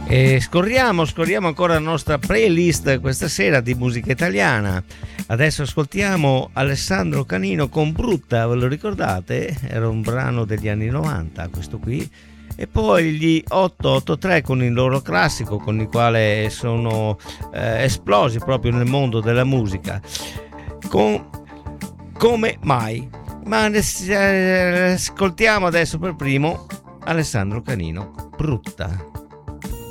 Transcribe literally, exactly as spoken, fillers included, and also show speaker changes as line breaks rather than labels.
E scorriamo, scorriamo ancora la nostra playlist questa sera di musica italiana. Adesso ascoltiamo Alessandro Canino con Brutta, ve lo ricordate? Era un brano degli anni novanta questo qui. E poi gli otto otto tre con il loro classico, con il quale sono eh, esplosi proprio nel mondo della musica, con Come Mai. Ma eh, ascoltiamo adesso per primo Alessandro Canino, Brutta.